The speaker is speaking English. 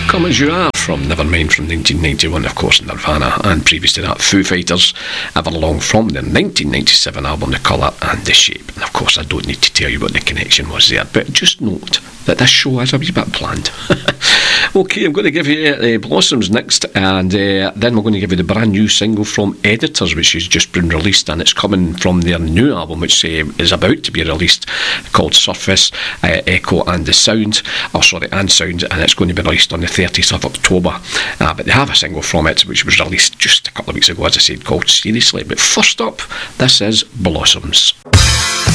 Come As You Are from Nevermind from 1991, of course, Nirvana, and previous to that, Foo Fighters, Everlong from their 1997 album The Colour and the Shape. And of course, I don't need to tell you what the connection was there, but just note that this show has a wee bit planned. Okay, I'm going to give you Blossoms next, and then we're going to give you the brand new single from Editors, which has just been released, and it's coming from their new album, which is about to be released, called Surface, Echo and the Sound, and Sound, and it's going to be released on the 30th of October. But they have a single from it, which was released just a couple of weeks ago, as I said, called Seriously. But first up, this is Blossoms.